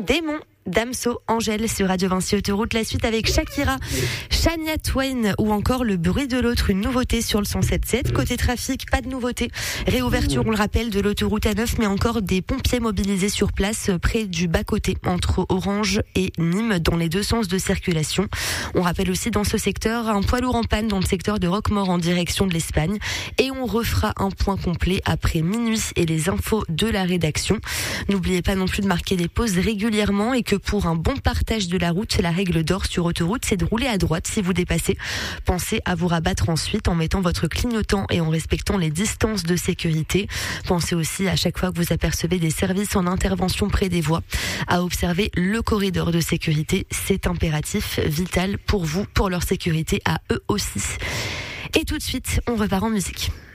Démon. Damso, Angèle sur Radio Vinci Autoroute. La suite avec Shakira, Shania Twain ou encore Le bruit de l'autre, une nouveauté sur le 107.7. Côté trafic, pas de nouveauté. Réouverture, on le rappelle, de l'autoroute A9, mais encore des pompiers mobilisés sur place près du bas-côté entre Orange et Nîmes dans les deux sens de circulation. On rappelle aussi dans ce secteur un poids lourd en panne dans le secteur de Roquemaure en direction de l'Espagne. Et on refera un point complet après minuit et les infos de la rédaction. N'oubliez pas non plus de marquer des pauses régulièrement et que pour un bon partage de la route, la règle d'or sur autoroute, c'est de rouler à droite si vous dépassez. Pensez à vous rabattre ensuite en mettant votre clignotant et en respectant les distances de sécurité. Pensez aussi à chaque fois que vous apercevez des services en intervention près des voies à observer le corridor de sécurité. C'est impératif, vital pour vous, pour leur sécurité à eux aussi. Et tout de suite, on repart en musique.